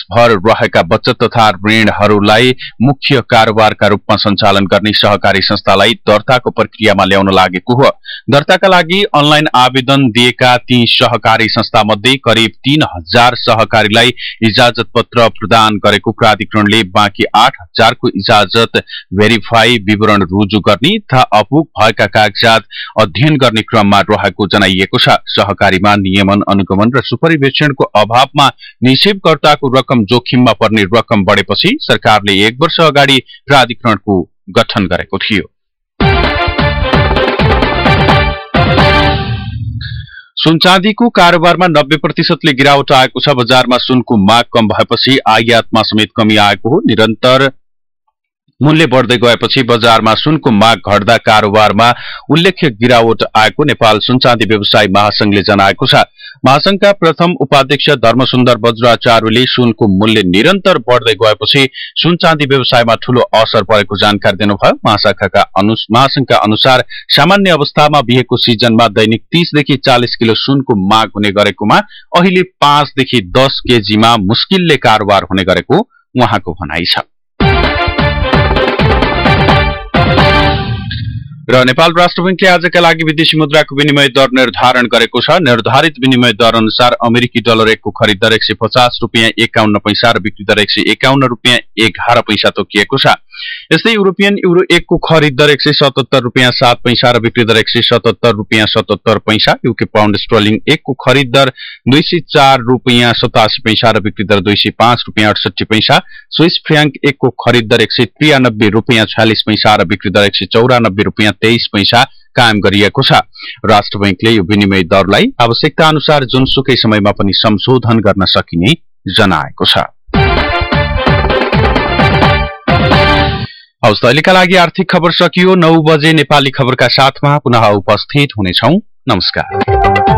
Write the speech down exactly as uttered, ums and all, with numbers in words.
देशभर रहेका बचत तथा ऋणहरूलाई मुख्य कारोबारका रूपमा सञ्चालन गर्ने सहकारी संस्थालाई दर्ताको प्रक्रियामा ल्याउन लागेको हो। दर्ताका लागि अनलाइन आवेदन दिएका ती सहकारी संस्था मध्ये करिब तीन हजार सहकारीलाई इजाजत पत्र प्रदान गरेको प्राधिकरणले बाँकी आठ हजारको इजाजत भेरिफाई विवरण रुजु गर्ने तथा अपुग भएका कागजात अध्ययन गर्ने क्रममा रहेको जनाइएको छ। सहकारीमा नियमन अनुगमन र सुपरिवेक्षणको अभावमा निक्षेपकर्ताको रकम जोखिममा पर्ने रकम बढेपछि सरकारले एक वर्ष अगाडि प्राधिकरणको गठन गरेको थियो। सुन चाँदीको कारोबारमा नब्बे प्रतिशतले गिरावट आएको छ। बजारमा सुनको माग कम भएपछि आयातमा समेत कमी आएको हो। निरन्तर मूल्य बढ्दै गएपछि बजारमा सुनको माग घट्दा कारोबारमा उल्लेख्य गिरावट आएको नेपाल सुनचाँदी व्यवसायी महासंघले जनाएको छ। महासंघका प्रथम उपाध्यक्ष धर्मसुन्दर बज्राचार्यले सुनको मूल्य निरन्तर बढ्दै गएपछि सुनचाँदी व्यवसायमा ठूलो असर परेको जानकारी दिनुभयो। महाशाखाका महासंघका अनुसार सामान्य अवस्थामा बिहेको सिजनमा दैनिक तीसदेखि चालीस किलो सुनको माग हुने गरेकोमा अहिले पाँचदेखि दस केजीमा मुस्किलले कारोबार हुने गरेको उहाँको भनाइ छ। र नेपाल राष्ट्र बैंकले आजका लागि विदेशी मुद्राको विनिमय दर निर्धारण गरेको छ। निर्धारित विनिमय दर अनुसार अमेरिकी डलर एकको खरिद दर एक सय पचास रुपियाँ एकाउन्न पैसा र बिक्री दर एक सय एकाउन्न रुपियाँ एघार पैसा तोकिएको छ। यस्तै युरोपियन युरो एकको खरिद दर एक सय सतहत्तर रुपियाँ सात पैसा र बिक्री दर एक सय सतहत्तर रुपियाँ सतहत्तर पैसा। यूके पाउन्ड स्टर्लिङ एकको खरिद दर दुई सय चार रुपियाँ सतासी पैसा र बिक्री दर दुई सय पाँच रुपियाँ अडसठी पैसा। स्विस फ्र्याङ्क एकको खरिद दर एक सय त्रियानब्बे रुपियाँ छयालिस पैसा र बिक्री दर एक सय चौरानब्बे रुपियाँ तेइस पैसा कायम गरिएको छ। राष्ट्र बैंकले यो विनिमय दरलाई आवश्यकता अनुसार जुनसुकै समयमा पनि संशोधन गर्न सकिने जनाएको छ। हवस् त अहिलेका लागि आर्थिक खबर सकियो। नौ बजे नेपाली खबरका साथमा पुनः उपस्थित हुनेछौं। नमस्कार।